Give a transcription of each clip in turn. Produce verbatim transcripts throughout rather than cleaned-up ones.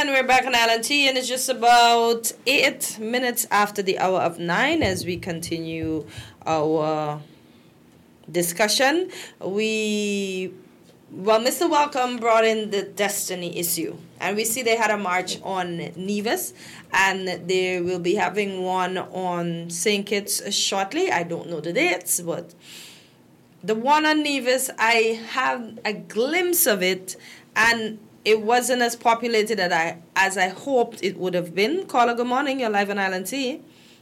again. We're back on L T, and it's just about eight minutes after the hour of nine as we continue our discussion. We, well, Mister Welcome brought in the destiny issue, and we see they had a march on Nevis, and they will be having one on Saint Kitts shortly. I don't know the dates, but the one on Nevis, I have a glimpse of it, and it wasn't as populated as I, as I hoped it would have been. Caller, good morning. You're live on Island T.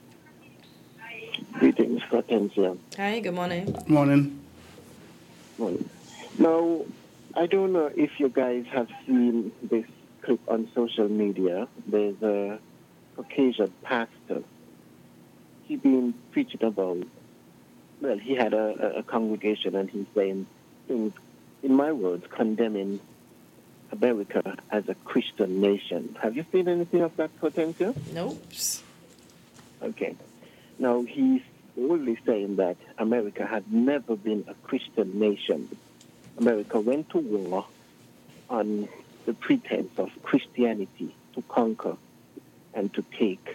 Greetings, Hortensia. Hi, good morning. Morning. Morning. Now, I don't know if you guys have seen this clip on social media. There's a Caucasian pastor. He been preaching about, well, he had a, a congregation and he's saying things, in my words, condemning America as a Christian nation. Have you seen anything of that, Hortensia? Nope. Okay. Now, he's boldly saying that America had never been a Christian nation. America went to war on the pretense of Christianity to conquer and to take.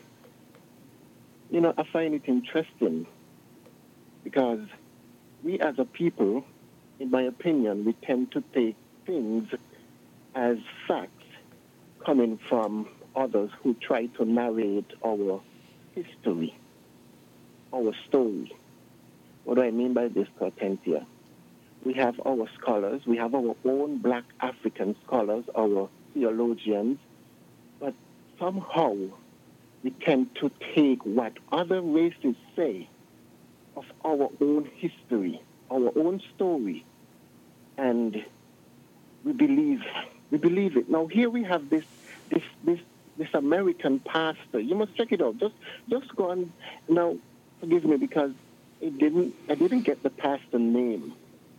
You know, I find it interesting because we as a people, in my opinion, we tend to take things as facts coming from others who try to narrate our history, our story. What do I mean by this, Hortensia? We have our scholars, we have our own black African scholars, our theologians, but somehow we tend to take what other races say of our own history, our own story, and we believe we believe it. Now here we have this this this this American pastor. You must check it out. Just just go on now. Forgive me because it didn't I didn't get the pastor name.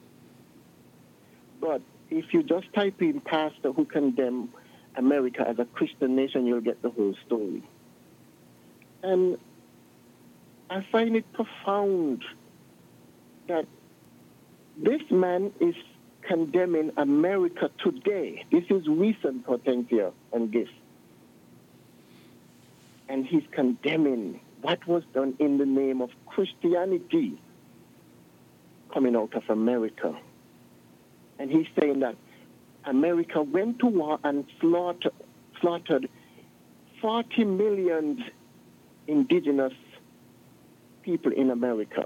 But if you just type in pastor who condemn America as a Christian nation, you'll get the whole story. And I find it profound that this man is condemning America today. This is recent, Hortensia and Gift. And he's condemning what was done in the name of Christianity coming out of America. And he's saying that America went to war and slaughtered, slaughtered forty million indigenous people in America.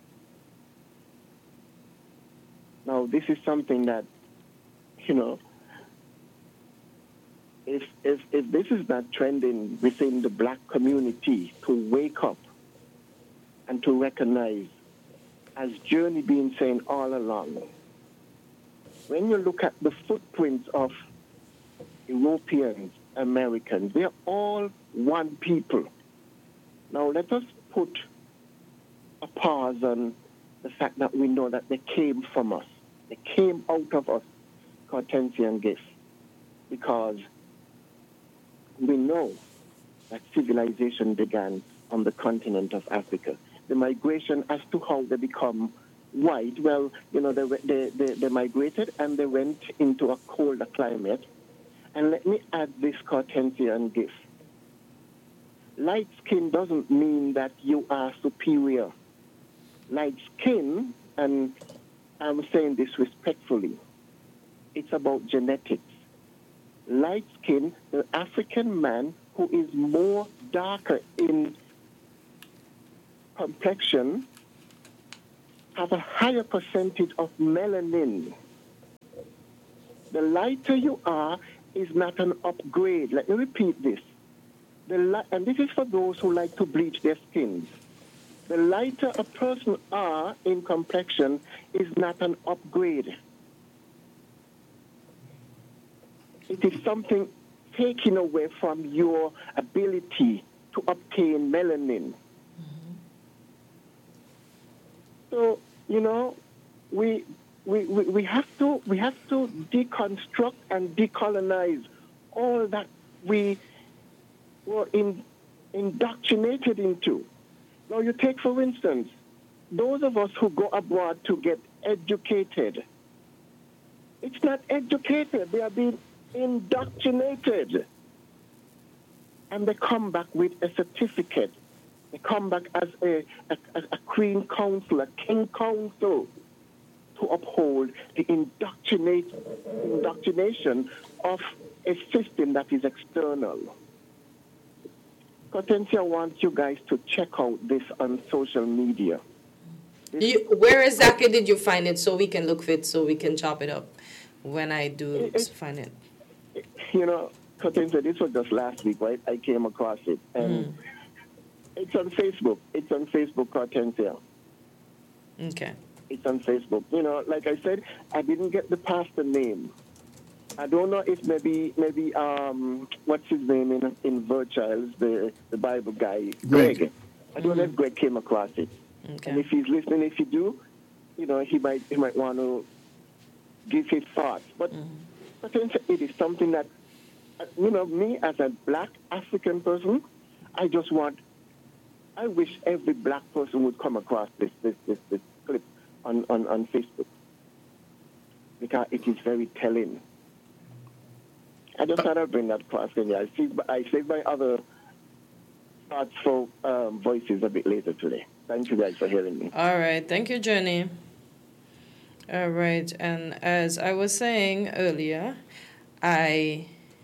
Now, this is something that, you know, if, if, if this is not trending within the black community to wake up and to recognize, as Journey been saying all along, when you look at the footprints of Europeans, Americans, they're all one people. Now, let us put a pause on the fact that we know that they came from us. They came out of us, Hortensia and Gift, because we know that civilization began on the continent of Africa. The migration as to how they become white, well, you know, they, they, they, they migrated and they went into a colder climate. And let me add this, Hortensia and Gift. Light skin doesn't mean that you are superior. Light skin, and I'm saying this respectfully, it's about genetics. Light skin, the African man who is more darker in complexion have a higher percentage of melanin. The lighter you are is not an upgrade. Let me repeat this. The li- and this is for those who like to bleach their skins. The lighter a person are in complexion is not an upgrade. It is something taken away from your ability to obtain melanin. Mm-hmm. So, you know, we, we we we have to we have to deconstruct and decolonize all that we were in, indoctrinated into. Now, you take, for instance, those of us who go abroad to get educated. It's not educated. They are being indoctrinated. and they come back with a certificate. They come back as a, a, a queen council, a king council, to uphold the indoctrinate, indoctrination of a system that is external. Hortensia wants you guys to check out this on social media. You, where exactly did you find it so we can look for it so we can chop it up when I do it, find it? You know, Hortensia, this was just last week, right? I came across it. And mm. It's on Facebook. It's on Facebook, Hortensia. Okay. It's on Facebook. You know, like I said, I didn't get the pastor name. I don't know if maybe, maybe um, what's his name in in Virgils, the, the Bible guy, Greg. Greg. I don't mm. know if Greg came across it. Okay. And if he's listening, if you do, you know, he might he might want to give his thoughts. But mm. Hortensia, it is something that, you know, me as a black African person, I just want, I wish every black person would come across this this this, this clip on, on, on Facebook, because it is very telling. I just thought I'd bring that across. And I saved, I saved my other thoughts for um, voices a bit later today. Thank you guys for hearing me. All right. Thank you, Journey. All right. And as I was saying earlier, I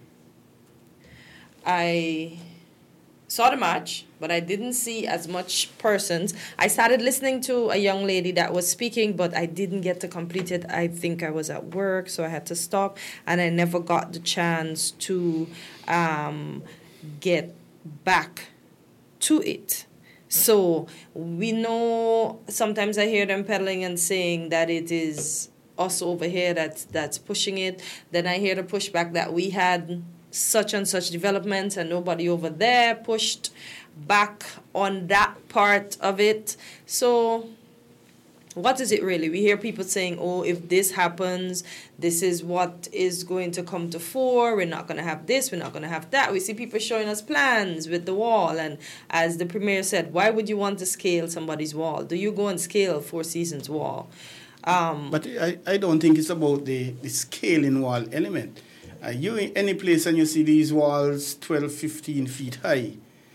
I saw the match, but I didn't see as much persons. I started listening to a young lady that was speaking, but I didn't get to complete it. I think I was at work, so I had to stop, and I never got the chance to um, get back to it. So we know sometimes I hear them peddling and saying that it is us over here that's, that's pushing it. Then I hear the pushback that we had such and such developments and nobody over there pushed back on that part of it. So what is it really? We hear people saying, oh, if this happens, this is what is going to come to fore. We're not going to have this. We're not going to have that. We see people showing us plans with the wall. And as the premier said, why would you want to scale somebody's wall? Do you go and scale Four Seasons wall? Um, but I, I don't think it's about the, the scaling wall element. Uh, you in any place and you see these walls twelve, fifteen feet high,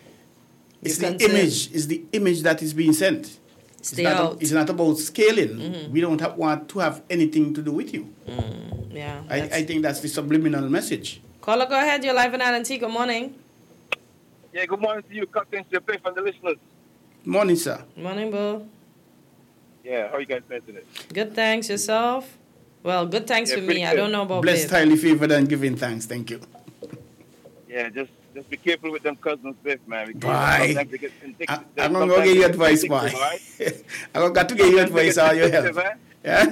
it's the image, it's the image that is being sent. Stay it's, not out. A, it's not about scaling. Mm-hmm. We don't have, want to have anything to do with you. Mm, yeah. I, I think that's the subliminal message. Caller, go ahead. You're live in Island Tea. Good morning. Yeah, good morning to you, Captain Jeppe, from the listeners. Morning, sir. Morning, Bill. Yeah, how are you guys doing today? Good, thanks. Yourself? Well, good thanks yeah, for me. Good. I don't know about Blessed, highly favored, and giving thanks. Thank you. Yeah, just just be careful with them cousins, Biff, man. Bye. I, I'm going to get your advice, boy. Right? I'm going to get your advice or your help. Yeah?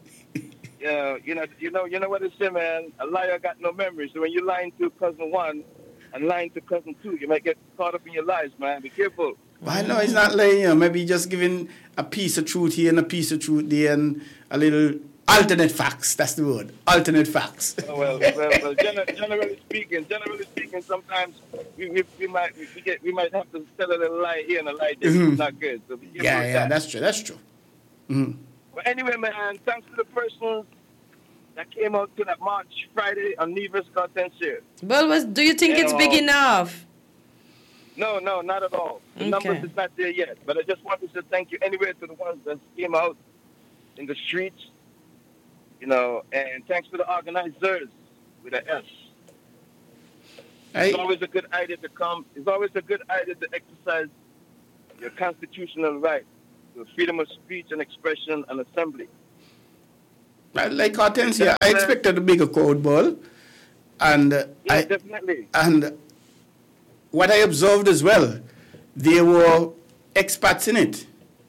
Yeah, you know, you know, you know what it say, man. A liar got no memory. So when you're lying to cousin one and lying to cousin two, you might get caught up in your lies, man. Be careful. Well, no, he's not lying. You know, maybe just giving a piece of truth here and a piece of truth there and a little alternate facts. That's the word. Alternate facts. Oh, well, well, well gener- generally speaking, generally speaking, sometimes we, we, we might we, get we might have to tell a little lie here and a lie there. Mm-hmm. It's not good. So yeah, yeah, that. that's true. That's true. Mm-hmm. But anyway, man, thanks to the persons that came out to that march Friday on Nevis Hortensia. Well, was, do you think yeah, it's big uh, enough? No, no, not at all. The okay. numbers is not there yet. But I just wanted to thank you anyway to the ones that came out in the streets, you know, and thanks to the organizers with an S. It's always a good idea to come. It's always a good idea to exercise your constitutional right to freedom of speech and expression and assembly. Like Hortensia, I expected a bigger crowd, Ball. And uh, yeah, I, definitely. And what I observed as well, there were expats in it.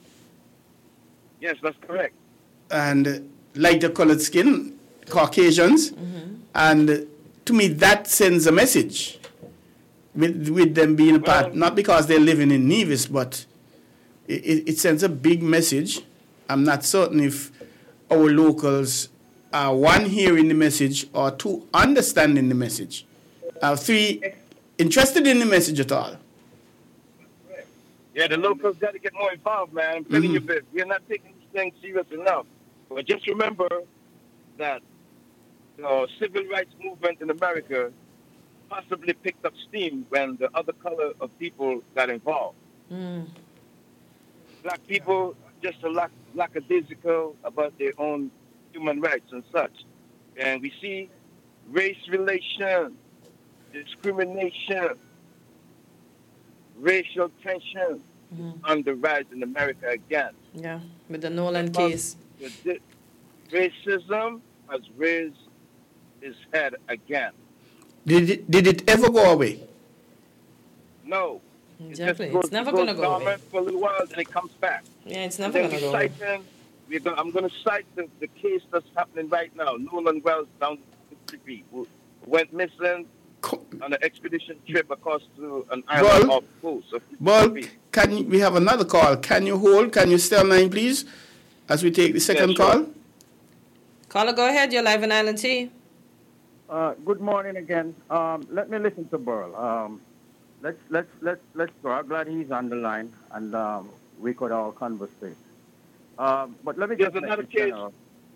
Yes, that's correct. And lighter colored skin, Caucasians. Mm-hmm. And to me, that sends a message with, with them being a part, well, not because they're living in Nevis, but it, it sends a big message. I'm not certain if our locals are, one, hearing the message, or two, understanding the message, or three, interested in the message at all. Yeah, the locals got to get more involved, man. I'm telling mm-hmm. you, we're not taking this thing serious enough. But just remember that the civil rights movement in America possibly picked up steam when the other color of people got involved. Mm. Black people just a lack, lackadaisical about their own human rights and such. And we see race relations, discrimination, racial tension Mhm. on the rise in America again. Yeah, with the Nolan Because case. the di- racism has raised its head again. Did it, did it ever go away? No. It Exactly. just goes, It's never it goes going to go away. dormant for a little while, and it comes back. Yeah, it's And never then going to we go away. citing, we're going, I'm going to cite the, the case that's happening right now. Nolan Wells down the Mississippi, who went missing Co- on an expedition trip across to an island Well, off the coast of Well, Mississippi. can you, we have another call? Can you hold? Can you stay on line, please, as we take the second sure. call? Caller, go ahead. You're live in Island T. Uh, good morning again. Um, let me listen to Burl. Um, let's let's let's let's go. I'm glad he's on the line, and um, we could all conversate. Um, but let me There's just another make it case. general.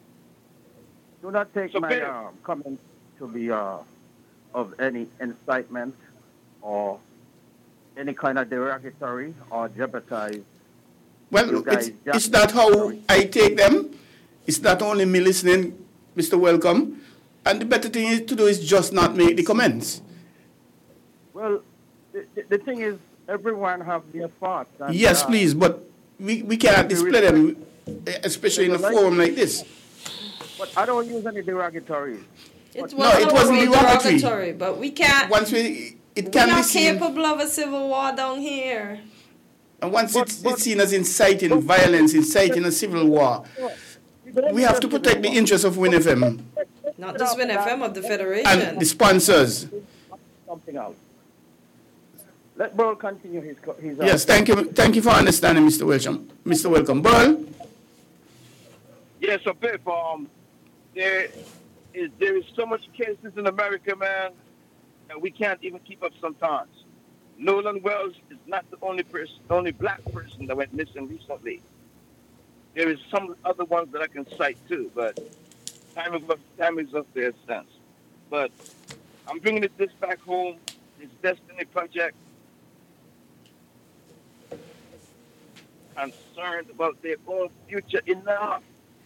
Do not take So, my Bill. um, comment to be uh, of any incitement or any kind of derogatory or jeopardize. Well, You guys it's, just- it's not how I take them. It's not only me listening, Mister Welcome. And the better thing is to do is just not make the comments. Well, the, the, the thing is, everyone have their thoughts. And, Yes, uh, please, but we, we cannot display them, especially in a forum like this. But I don't use any derogatory. It But- wasn't it wasn't always derogatory. derogatory, but we can't. Once we, it We're can be not seen, capable of a civil war down here. and once But- it's, but- it's seen as inciting violence, inciting a civil war, we have to protect the interests of Win F M Not just Win F M, of the Federation. and the sponsors. Something else. Let Burl continue his. co- his uh, Yes, thank you, thank you for understanding, Mister Welcome. Mister Welcome, Burl. Yes, so Biff, um, there is there is so much cases in America, man, that we can't even keep up sometimes. Nolan Wells is not the only person, the only black person that went missing recently. There is some other ones that I can cite too, but time is of time is of their sense. But I'm bringing it this back home. This Destiny Project, concerned about their own future enough.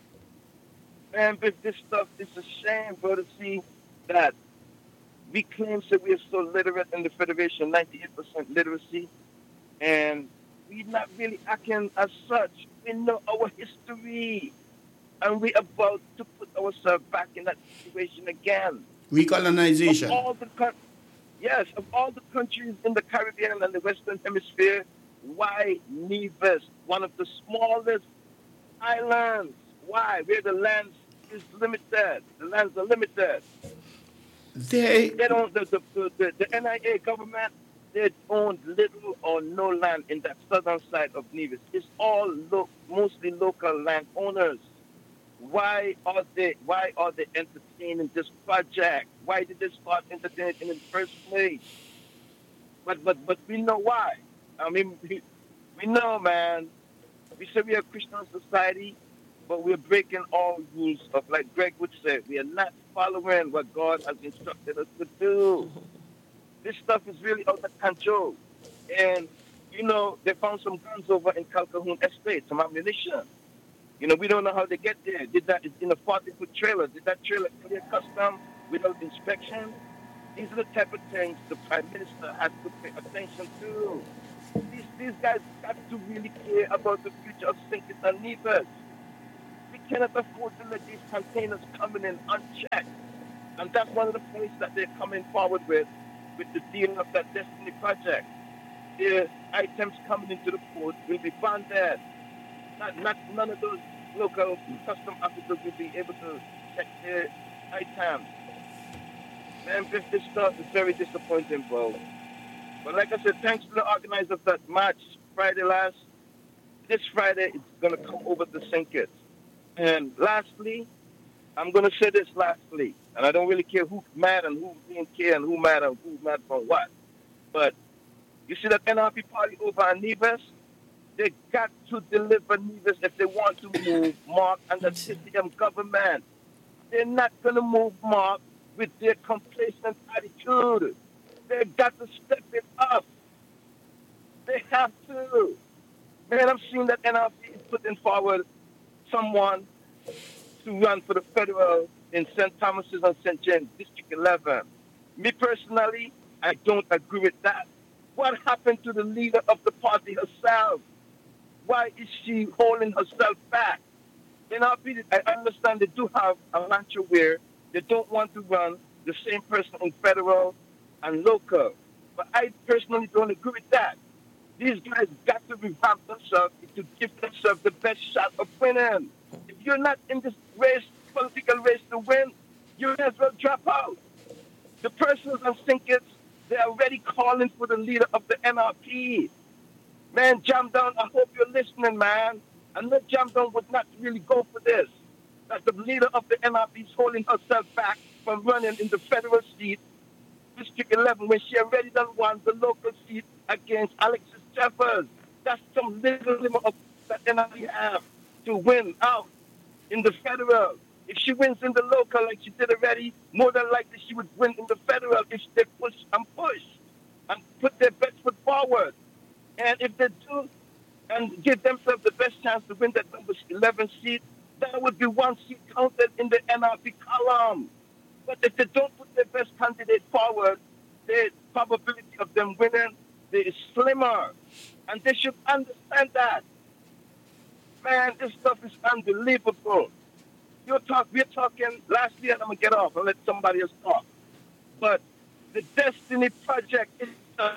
Man, but this stuff, it's a shame, bro, to see that we claim that we are so literate in the Federation, ninety-eight percent literacy, and we're not really acting as such. We know our history, and we're about to put ourselves back in that situation again. Of Recolonization. all the coun- yes, of all the countries in the Caribbean and the Western Hemisphere, why Nevis, one of the smallest islands? Why? Where the land is limited. The lands are limited. They, They don't. The the, the, the, the N I A government, they own little or no land in that southern side of Nevis. It's all lo- mostly local landowners. Why are they? Why are they entertaining this project? Why did they start entertaining it in the first place? But but but we know why. I mean, we, we know, man. We say we are a Christian society, but we're breaking all rules of, like Greg would say, we are not following what God has instructed us to do. This stuff is really out of control. And, you know, they found some guns over in Calcahoon Estate, some ammunition. You know, we don't know how they get there. Did that, it's in a forty-foot trailer. Did that trailer clear custom without inspection? These are the type of things the Prime Minister has to pay attention to. These, these guys got to really care about the future of Saint Kitts and Nevis. We cannot afford to let these containers coming in unchecked. And that's one of the points that they're coming forward with, with the deal of that Destiny Project. Their items coming into the port will be bonded. Not, not, none of those local custom officers will be able to check their items. Man, this, this stuff is very disappointing, bro. But like I said, thanks to the organizers of that march Friday last, this Friday it's going to come over to Saint Kitts. And lastly, I'm going to say this lastly, and I don't really care who's mad and who's being care and who mad and who's mad for what. But you see that N R P party over in Nevis? They got to deliver Nevis if they want to move Mark and the city and government. They're not going to move Mark with their complacent attitude. They've got to step it up. They have to. Man, I've seen that N R P is putting forward someone to run for the federal in Saint Thomas's and Saint James, District eleven. Me personally, I don't agree with that. What happened to the leader of the party herself? Why is she holding herself back? N R P, I understand they do have a mantra where they don't want to run the same person in federal and local. But I personally don't agree with that. These guys got to revamp themselves to give themselves the best shot of winning. If you're not in this race, political race to win, you may as well drop out. The persons and thinkers, they're already calling for the leader of the N R P. Man, Jam Down, I hope you're listening, man. I know Jam Down would not really go for this. That the leader of the N R P is holding herself back from running in the federal seat, District eleven, when she already done won the local seat against Alexis Jeffers. That's some little limit of that N R P have to win out in the federal. If she wins in the local like she did already, more than likely she would win in the federal if they push and push and put their best foot forward. And if they do and give themselves the best chance to win that number eleven seat, that would be one seat counted in the N R P column. But if they don't put their best candidate forward, the probability of them winning is slimmer. And they should understand that. Man, this stuff is unbelievable. You're talk, we're talking, last year, I'm going to get off and let somebody else talk. But the Destiny Project is a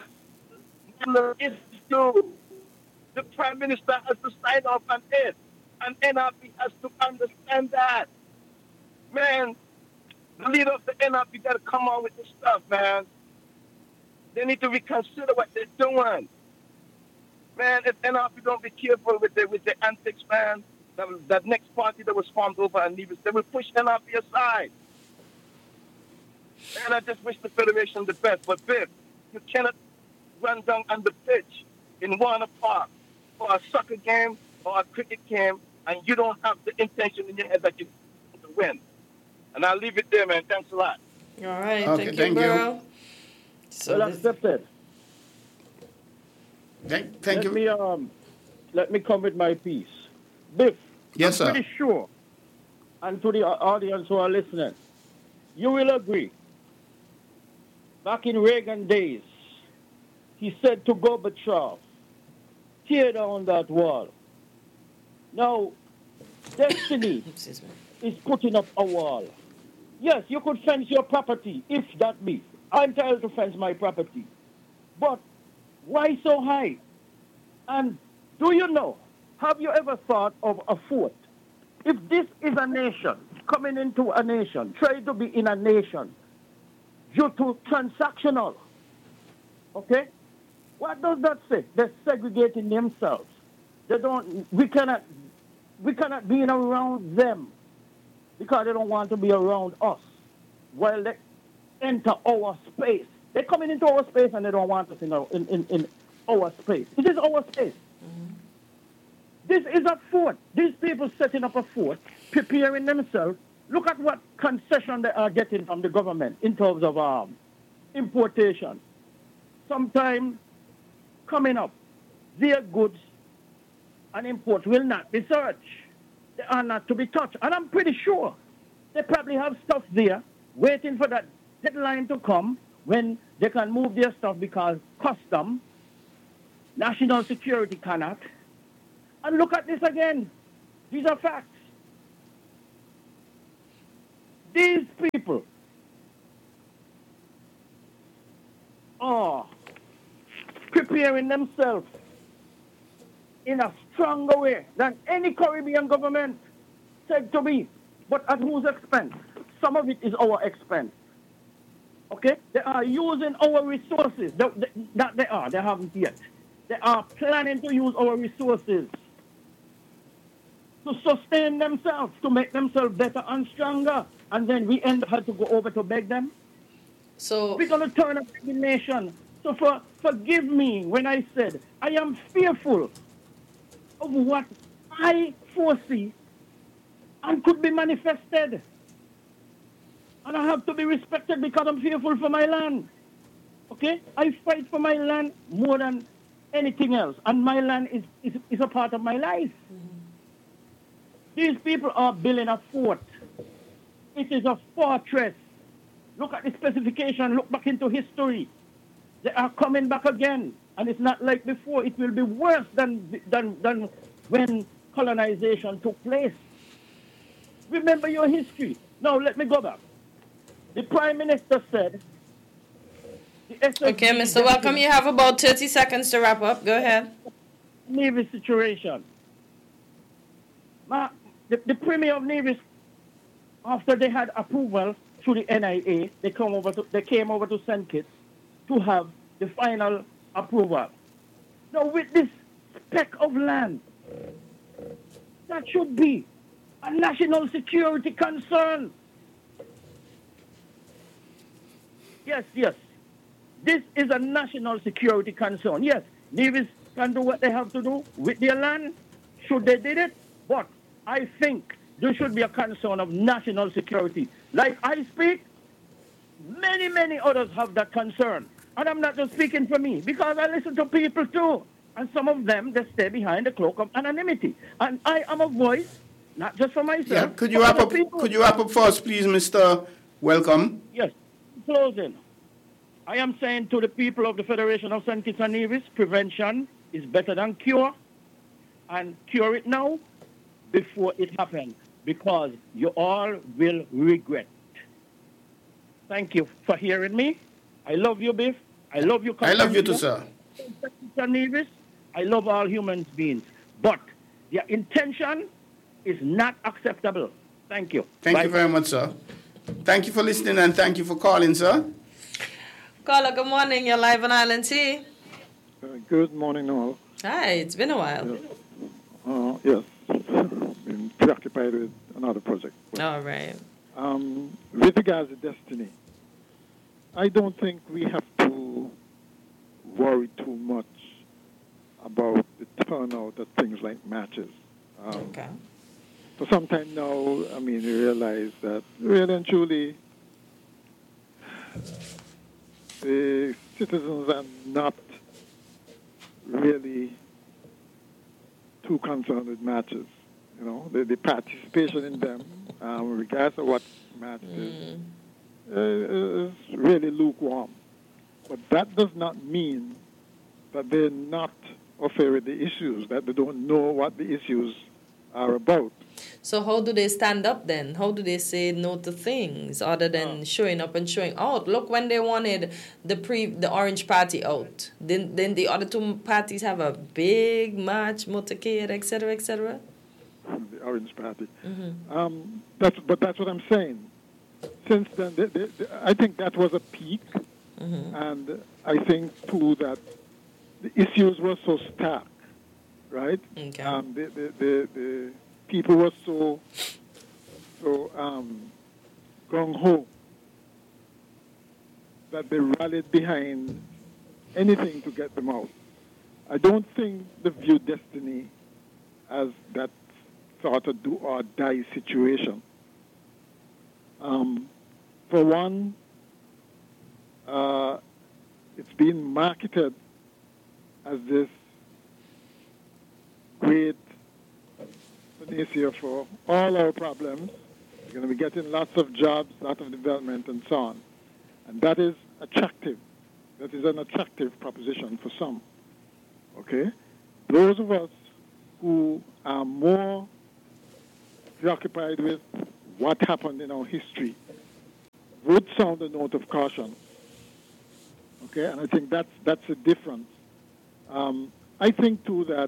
issue. The Prime Minister has to sign off on it. And N R P has to understand that. Man, the leader of the N R P got to come on with this stuff, man. They need to reconsider what they're doing. Man, if N R P don't be careful with their, with their antics, man, that, was, that next party that was formed over and Nevis, they will push N R P aside. And I just wish the Federation the best. But, Biff, you cannot run down on the pitch in Warner Park for a soccer game or a cricket game, and you don't have the intention in your head that you want to win. And I'll leave it there, man. Thanks a lot. All right. Okay, thank, thank you, you. bro. So Well this- accepted. Thank, thank let you. Me, um, let me come with my piece. Biff, Yes, I'm sir. pretty sure, and to the audience who are listening, you will agree. Back in Reagan days, he said to Gorbachev, tear down that wall. Now, Destiny Excuse me. is putting up a wall. Yes, you could fence your property, if that be. I'm entitled to fence my property. But why so high? And do you know, have you ever thought of a fort? If this is a nation, coming into a nation, trying to be in a nation, due to transactional, okay? What does that say? They're segregating themselves. They don't, we cannot, we cannot be in around them because they don't want to be around us while they enter our space. They're coming into our space and they don't want us in our, in, in, in our space. It is our space. Mm-hmm. This is a fort. These people setting up a fort, preparing themselves. Look at what concession they are getting from the government in terms of um, importation. Sometime coming up, their goods and imports will not be searched. They are not to be touched. And I'm pretty sure they probably have stuff there waiting for that deadline to come when they can move their stuff because custom, national security cannot. And look at this again. These are facts. These people are preparing themselves in a stronger way than any Caribbean government said to be. But at whose expense? Some of it is our expense. Okay? They are using our resources. That, that they are. They haven't yet. They are planning to use our resources to sustain themselves, to make themselves better and stronger. And then we end had to go over to beg them. So we're going to turn up the nation. So for, forgive me when I said I am fearful of what I foresee and could be manifested. And I have to be respected because I'm fearful for my land. Okay? I fight for my land more than anything else. And my land is, is, is a part of my life. Mm-hmm. These people are building a fort. It is a fortress. Look at the specification. Look back into history. They are coming back again. And it's not like before. It will be worse than, than, than when colonization took place. Remember your history. Now, let me go back. The Prime Minister said... Okay, Mister Welcome, you have about thirty seconds to wrap up. Go ahead. Navy situation. Ma, the, the Premier of Navy, after they had approval through the N I A, they, come over to, they came over to Saint Kitts to have the final approval. Now, with this speck of land, that should be a national security concern. Yes, yes. This is a national security concern. Yes, navies can do what they have to do with their land, should they did it. But I think there should be a concern of national security. Like I speak, many, many others have that concern. And I'm not just speaking for me, because I listen to people too. And some of them, they stay behind the cloak of anonymity. And I am a voice, not just for myself. Yeah, could you wrap up, people. could you wrap up for us, please, Mister Welcome? Yes, closing. I am saying to the people of the Federation of Saint Kitts and Nevis, prevention is better than cure. And cure it now before it happens, because you all will regret. Thank you for hearing me. I love you, Biff. I love you. I love you too, sir. Saint Kitts and Nevis, I love all human beings. But their intention is not acceptable. Thank you. Thank Bye. you very much, sir. Thank you for listening and thank you for calling, sir. Caller, good morning. You're live on Island T. Uh, good morning, all. Hi, it's been a while. Yes. Uh, yes, been preoccupied with another project. All right. Um, with regards to Destiny, I don't think we have to worry too much about the turnout of things like matches. Um, okay. For some time now, I mean, we realize that really and truly, the citizens are not really too concerned with matches. You know, the, the participation in them, um, regardless of what match is, uh, is really lukewarm. But that does not mean that they're not afraid with the issues, that they don't know what the issues are about. So how do they stand up then? How do they say no to things other than uh, showing up and showing out? Look, when they wanted the pre the Orange Party out, then then the other two parties have a big march, motorcade, et cetera, et cetera. The Orange Party. Mm-hmm. Um, that's but that's what I'm saying. Since then, they, they, they, I think that was a peak, mm-hmm. and I think too that the issues were so stark, right? Okay. Um, the, the, the, the people were so so um, gung ho that they rallied behind anything to get them out. I don't think they view Destiny as that sort of do or die situation. Um, for one, uh, it's been marketed as this great panacea for all our problems. We're going to be getting lots of jobs, lots of development, and so on. And that is attractive. That is an attractive proposition for some. Okay? Those of us who are more preoccupied with what happened in our history would sound a note of caution. Okay? And I think that's, that's a difference. Um, I think, too, that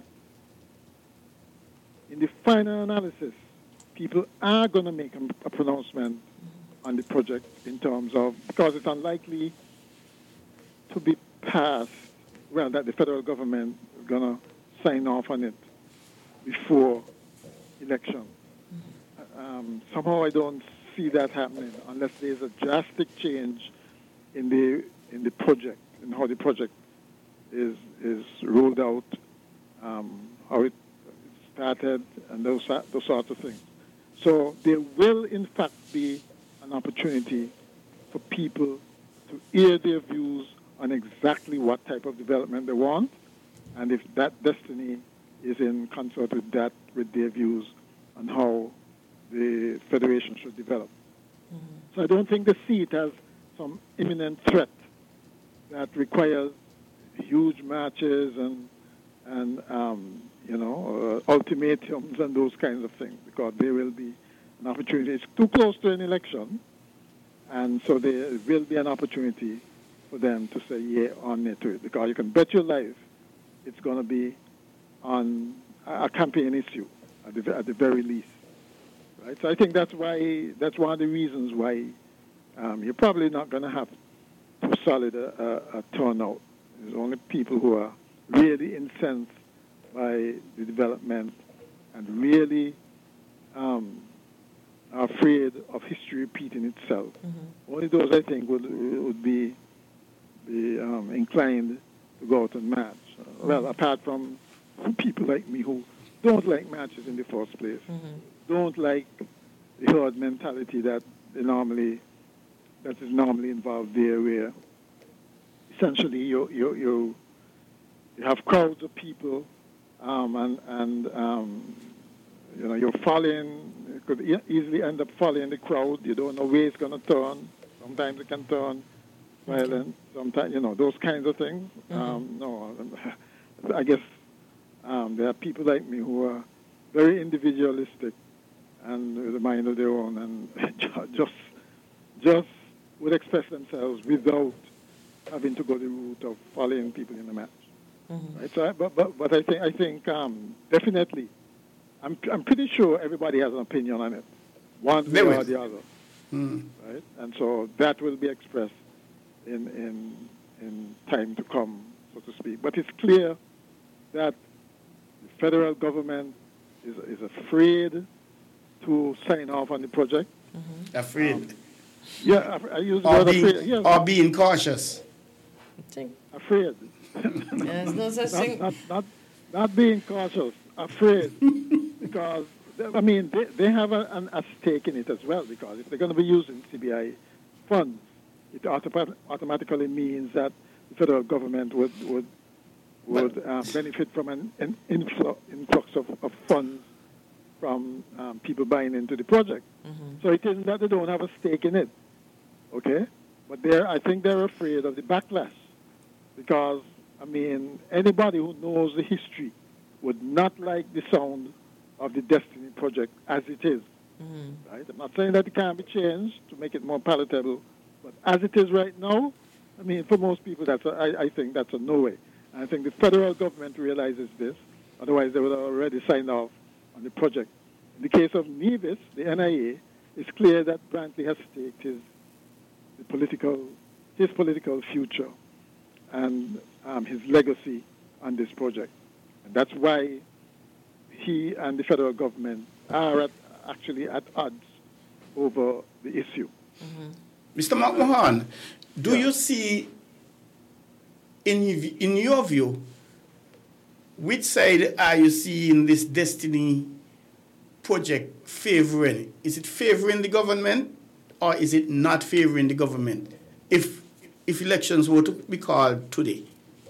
in the final analysis, people are going to make a, a pronouncement on the project in terms of, because it's unlikely to be passed, well, that the federal government is going to sign off on it before election. Um, somehow I don't see that happening unless there's a drastic change in the in the project, in how the project is is rolled out, um, how it started, and those those sorts of things. So there will, in fact, be an opportunity for people to hear their views on exactly what type of development they want, and if that destiny is in concert with that, with their views on how the federation should develop. Mm-hmm. So I don't think they see it as some imminent threat that requires huge marches and and um, you know uh, ultimatums and those kinds of things, because there will be an opportunity. It's too close to an election, and so there will be an opportunity for them to say yeah or nay to it, because you can bet your life it's going to be on a campaign issue at the, at the very least, right? So I think that's why that's one of the reasons why um, you're probably not going to have too solid a, a, a turnout. There's only people who are really incensed by the development and really um, are afraid of history repeating itself. Mm-hmm. Only those, I think, would would be be um, inclined to go out and march. Uh, mm-hmm. Well, apart from people like me who don't like marches in the first place, mm-hmm. don't like the herd mentality that they normally that is normally involved there, where essentially you you you, you have crowds of people, um, and and um, you know you're following. You could e- easily end up following the crowd. You don't know where it's going to turn. Sometimes it can turn violent. Sometimes you know those kinds of things. Mm-hmm. Um, no, I guess um, there are people like me who are very individualistic and with a mind of their own, and just just would express themselves without having to go the route of following people in the match. Mm-hmm. Right? So, I, but, but but I think I think um, definitely, I'm I'm pretty sure everybody has an opinion on it, one way or the other. Mm. Right? And so that will be expressed in in in time to come, so to speak. But it's clear that the federal government is is afraid to sign off on the project. Mm-hmm. Afraid. Um, yeah, I, I use the or word being, afraid. Yes. Or being cautious. Afraid. There's no such not, thing. Not, not, not being cautious, afraid. Because, I mean, they, they have a, an, a stake in it as well, because if they're going to be using C B I funds, it auto- automatically means that the federal government would would, would uh, benefit from an, an influx, influx of, of funds from um, people buying into the project. Mm-hmm. So it isn't that they don't have a stake in it, okay? But they're, I think they're afraid of the backlash, because, I mean, anybody who knows the history would not like the sound of the Destiny Project as it is. Mm-hmm. Right? I'm not saying that it can't be changed to make it more palatable, but as it is right now, I mean, for most people, that's a, I, I think that's a no way. And I think the federal government realizes this, otherwise they would have already signed off on the project. In the case of Nevis, the N I A, it's clear that Brantley has staked his the political, his political future and um, his legacy on this project. And that's why he and the federal government are at, actually at odds over the issue. Mm-hmm. Mister McMahon, do yeah. you see, in, in your view, which side are you seeing this Destiny project favoring? Is it favoring the government, or is it not favoring the government if if elections were to be called today?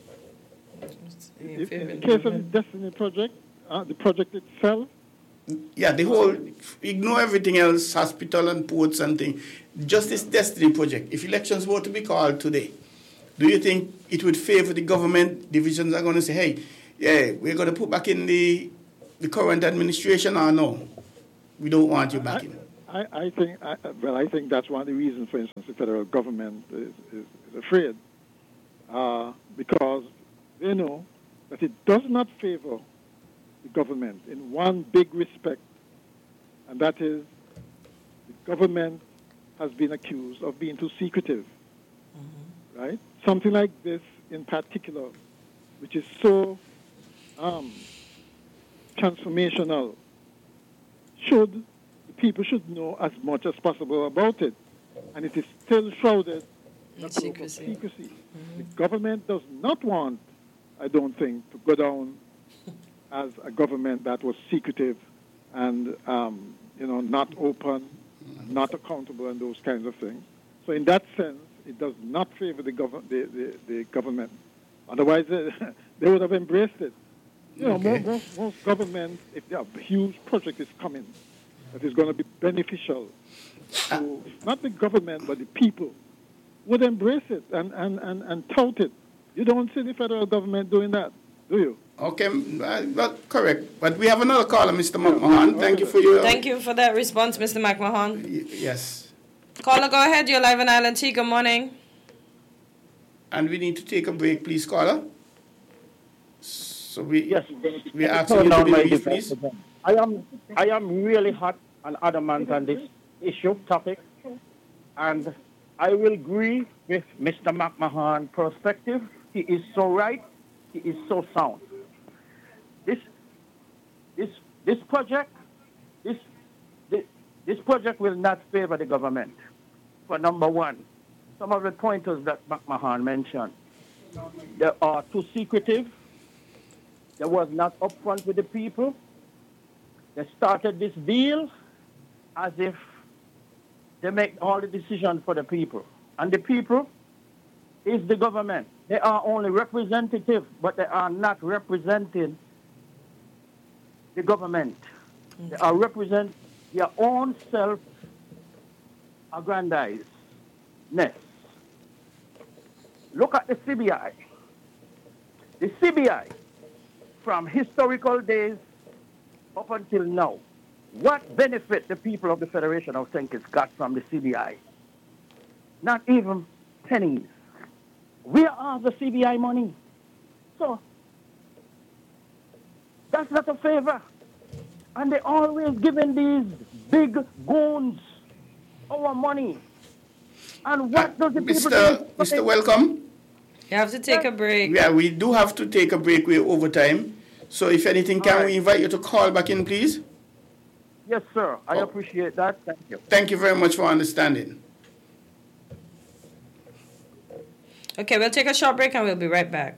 In, in the case of the Destiny project, uh, the project itself? Yeah, the whole, ignore everything else, hospital and ports and things. Just this Destiny project, if elections were to be called today, do you think it would favor the government? Divisions are going to say, hey, yeah, we're going to put back in the the current administration, or no? We don't want you back I, in. I, I think, I, well, I think that's one of the reasons, for instance, the federal government is, is, is afraid, uh, because they know that it does not favor the government in one big respect, and that is the government has been accused of being too secretive, mm-hmm. right? Something like this in particular, which is so um, transformational, should the people should know as much as possible about it, and it is still shrouded in secrecy. secrecy. Mm-hmm. The government does not want, I don't think, to go down as a government that was secretive and um, you know not open, and not accountable, and those kinds of things. So in that sense, it does not favor the, gov- the, the, the government. Otherwise, uh, they would have embraced it. You know, Okay. most, most, most governments, if they have a huge project is coming, that is going to be beneficial to not the government, but the people, would embrace it and, and, and, and tout it. You don't see the federal government doing that, do you? Okay, uh, well, correct. But we have another caller, Mister McMahon. Thank you for your... Thank you for that response, Mister McMahon. Y- yes. Caller, go ahead. You're live on Island T. Good morning. And we need to take a break, please, caller. So we... Yes. We are asking you to be brief, please. I am I am really hot and adamant on this issue topic, and I will agree with Mister McMahon's perspective. He is so right. He is so sound. This this this project this this, this project will not favor the government. For number one, some of the pointers that McMahon mentioned, they are too secretive. They was not upfront with the people. They started this deal as if they make all the decisions for the people. And the people is the government. They are only representative, but they are not representing the government. Okay. They are represent their own self-aggrandizedness. Look at the C B I. The C B I, from historical days up until now, what benefit the people of the Federation of Saint Kitts got from the C B I? Not even pennies. Where are the C B I money? So, that's not a favor. And they always giving these big goons our money. And what Uh, does the people Mister do? Mister Welcome. You have to take a break. Yeah, we do have to take a break. We're over time. So if anything, can All we right. invite you to call back in, please? Yes, sir. I Oh. appreciate that. Thank you. Thank you very much for understanding. Okay, we'll take a short break and we'll be right back.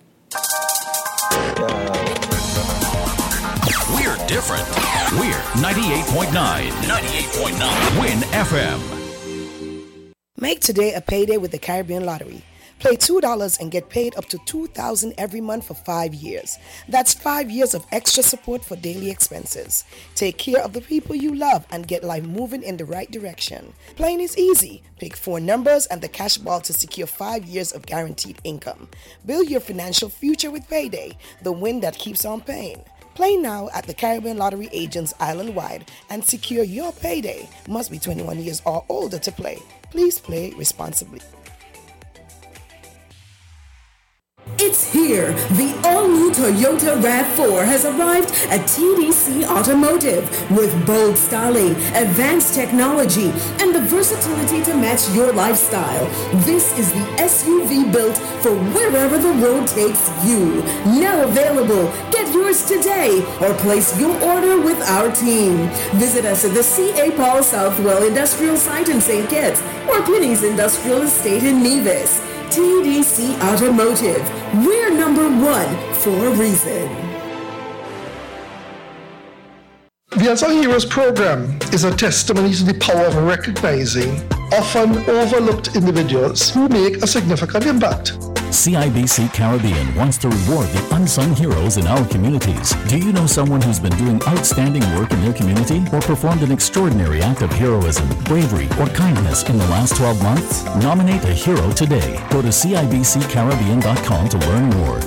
We're different. We're ninety-eight point nine. ninety-eight point nine. Win F M. Make today a payday with the Caribbean Lottery. Play two dollars and get paid up to two thousand dollars every month for five years. That's five years of extra support for daily expenses. Take care of the people you love and get life moving in the right direction. Playing is easy. Pick four numbers and the cash ball to secure five years of guaranteed income. Build your financial future with Payday, the win that keeps on paying. Play now at the Caribbean Lottery agents island-wide and secure your payday. Must be twenty-one years or older to play. Please play responsibly. It's here. The all-new Toyota RAV four has arrived at T D C Automotive with bold styling, advanced technology, and the versatility to match your lifestyle. This is the S U V built for wherever the road takes you. Now available. Get yours today or place your order with our team. Visit us at the C A. Paul Southwell Industrial Site in Saint Kitts or Penny's Industrial Estate in Nevis. T D C Automotive. We're number one for a reason. The Unsung Heroes program is a testimony to the power of recognizing often overlooked individuals who make a significant impact. C I B C Caribbean wants to reward the unsung heroes in our communities. Do you know someone who's been doing outstanding work in their community or performed an extraordinary act of heroism, bravery, or kindness in the last twelve months? Nominate a hero today. Go to C I B C Caribbean dot com to learn more.